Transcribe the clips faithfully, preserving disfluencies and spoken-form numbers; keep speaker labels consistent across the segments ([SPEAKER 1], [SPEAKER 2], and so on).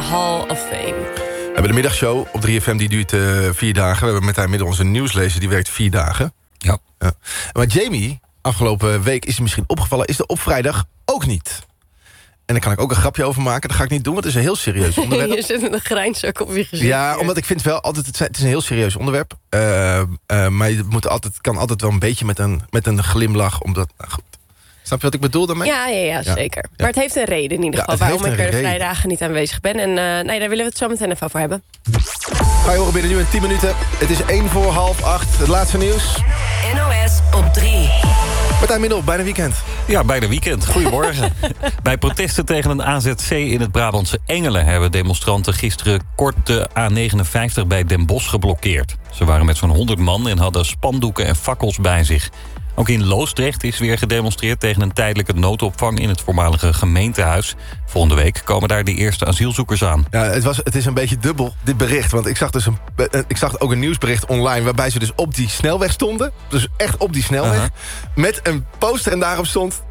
[SPEAKER 1] Hall of Fame.
[SPEAKER 2] We hebben de middagshow op drie F M, die duurt uh, vier dagen. We hebben met haar inmiddels een nieuwslezer, die werkt vier dagen.
[SPEAKER 3] Ja.
[SPEAKER 2] ja. Maar Jamie, afgelopen week is hij misschien opgevallen, is er op vrijdag ook niet. En daar kan ik ook een grapje over maken. Dat ga ik niet doen, want het is een heel serieus onderwerp.
[SPEAKER 1] Je zit met een grijnzak op je gezicht.
[SPEAKER 2] Ja, omdat ik vind wel altijd, het is een heel serieus onderwerp. Uh, uh, maar je moet altijd, kan altijd wel een beetje met een, met een glimlach. Omdat, nou goed. Snap je wat ik bedoel daarmee?
[SPEAKER 1] Ja, ja, ja, zeker. Ja. Maar het heeft een reden in ieder geval, ja, waarom ik er de vrijdagen niet aanwezig ben. En uh, nee, daar willen we het zo meteen even over hebben.
[SPEAKER 2] Ga je horen binnen nu in tien minuten. Het is één voor half acht. Het laatste nieuws.
[SPEAKER 4] N O S op drie.
[SPEAKER 2] Martijn Middel, bijna weekend.
[SPEAKER 3] Ja, bijna weekend. Goedemorgen. Bij protesten tegen een A Z C in het Brabantse Engelen hebben demonstranten gisteren kort de A negenenvijftig bij Den Bosch geblokkeerd. Ze waren met zo'n honderd man en hadden spandoeken en fakkels bij zich. Ook in Loosdrecht is weer gedemonstreerd tegen een tijdelijke noodopvang in het voormalige gemeentehuis. Volgende week komen daar de eerste asielzoekers aan.
[SPEAKER 2] Ja, het, was, het is een beetje dubbel, dit bericht. Want ik zag, dus een, ik zag ook een nieuwsbericht online waarbij ze dus op die snelweg stonden. Dus echt op die snelweg. Uh-huh. Met een poster en daarop stond...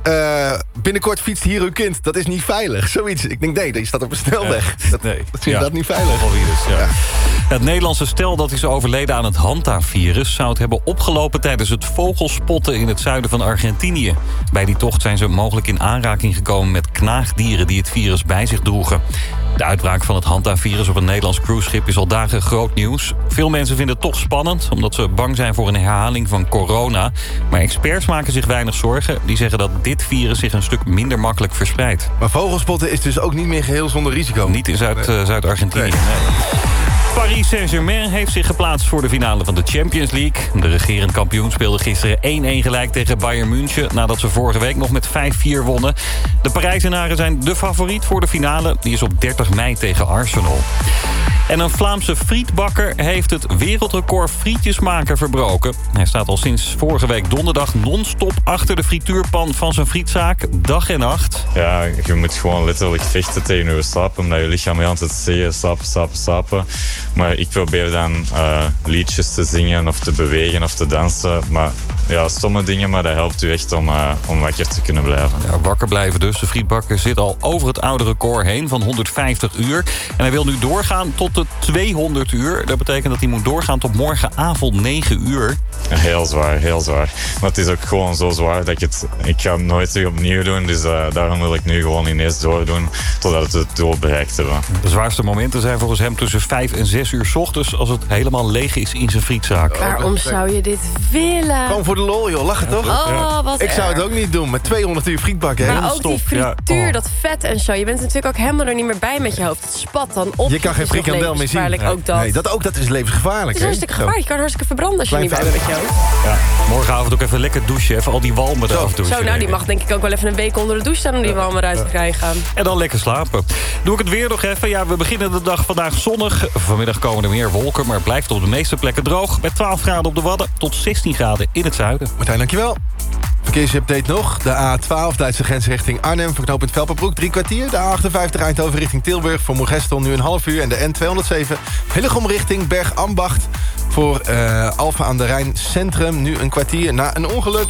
[SPEAKER 2] Uh, binnenkort fietst hier uw kind. Dat is niet veilig. Zoiets. Ik denk, nee, je staat op een snelweg. Ja, dat, nee. dat is inderdaad ja. niet veilig.
[SPEAKER 3] Ja. Ja. Het Nederlandse stel dat is overleden aan het Hanta-virus... zou het hebben opgelopen tijdens het vogelspotten in het zuiden van Argentinië. Bij die tocht zijn ze mogelijk in aanraking gekomen met knaagdieren... die het virus bij zich droegen. De uitbraak van het Hanta-virus op een Nederlands cruiseschip is al dagen groot nieuws. Veel mensen vinden het toch spannend... omdat ze bang zijn voor een herhaling van corona. Maar experts maken zich weinig zorgen. Die zeggen dat dit virus zich een stuk minder makkelijk verspreidt.
[SPEAKER 2] Maar vogelspotten is dus ook niet meer geheel zonder risico?
[SPEAKER 3] Niet in Zuid, nee. uh, Zuid-Argentinië. Nee. Nee. Paris Saint-Germain heeft zich geplaatst voor de finale van de Champions League. De regerend kampioen speelde gisteren één-één gelijk tegen Bayern München... nadat ze vorige week nog met vijf vier wonnen. De Parijzenaren zijn de favoriet voor de finale. Die is op dertig mei tegen Arsenal. En een Vlaamse frietbakker heeft het wereldrecord frietjesmaker verbroken. Hij staat al sinds vorige week donderdag non-stop achter de frituurpan van zijn frietzaak, dag en nacht.
[SPEAKER 5] Ja, je moet gewoon letterlijk vechten tegen je slaap, omdat je lichaam heel altijd zeggen slapen, slapen, slapen. Maar ik probeer dan uh, liedjes te zingen of te bewegen of te dansen. Maar ja, stomme dingen, maar dat helpt u echt om, uh, om wakker te kunnen blijven.
[SPEAKER 3] Ja, wakker blijven dus. De frietbakker zit al over het oude record heen van honderdvijftig uur. En hij wil nu doorgaan tot de tweehonderd uur. Dat betekent dat hij moet doorgaan tot morgenavond negen uur.
[SPEAKER 5] Heel zwaar, heel zwaar. Maar het is ook gewoon zo zwaar dat ik het... Ik ga het nooit terug opnieuw doen. Dus uh, daarom wil ik nu gewoon ineens doordoen totdat we het doel bereikt hebben.
[SPEAKER 3] De zwaarste momenten zijn volgens hem tussen vijf en zes uur 's ochtends... als het helemaal leeg is in zijn frietzaak.
[SPEAKER 1] Waarom zou je dit willen?
[SPEAKER 2] Gewoon voor de lol, joh. Lach het toch?
[SPEAKER 1] Oh, wat
[SPEAKER 2] ik zou het ook niet doen. Met tweehonderd uur frietbakken.
[SPEAKER 1] Maar ook die frituur, ja. dat vet en zo. Je bent natuurlijk ook helemaal er niet meer bij met je hoofd. Het spat dan op.
[SPEAKER 2] Je kan geen frikandel meer zien.
[SPEAKER 1] Nee. Ook dat.
[SPEAKER 2] Nee, dat ook, dat is levensgevaarlijk.
[SPEAKER 1] Het is hartstikke gevaarlijk. Je kan hartstikke verbranden als je
[SPEAKER 2] Klein
[SPEAKER 1] niet bij bent met je hoofd.
[SPEAKER 3] Ja. Morgenavond ook even lekker douchen. Even al die walmen eraf douchen.
[SPEAKER 1] Zo, nou, die mag denk ik ook wel even een week onder de douche staan... om die walmen eruit te krijgen.
[SPEAKER 3] En dan lekker slapen. Doe ik het weer nog even. Ja, we beginnen de dag vandaag zonnig. Vanmiddag komen er meer wolken, maar het blijft op de meeste plekken droog. Met twaalf graden op de Wadden tot zestien graden in het zuiden.
[SPEAKER 2] Martijn, dankjewel. Verkeersupdate nog. De A twaalf, Duitse grens richting Arnhem... voor knooppunt Velperbroek, drie kwartier. De A achtenvijftig, Eindhoven richting Tilburg... voor Moergestel nu een half uur. En de N tweehonderdzeven, Hillegom richting Bergambacht... voor uh, Alphen aan de Rijn Centrum nu een kwartier na een ongeluk.